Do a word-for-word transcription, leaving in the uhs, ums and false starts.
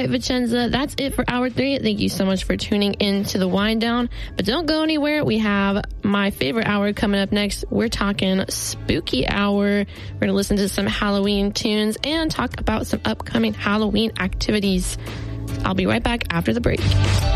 right, Vicenza, that's it for hour three. Thank you so much for tuning in to the Wind Down. But don't go anywhere. We have my favorite hour coming up next. We're talking spooky hour. We're going to listen to some Halloween tunes and talk about some upcoming Halloween activities. I'll be right back after the break.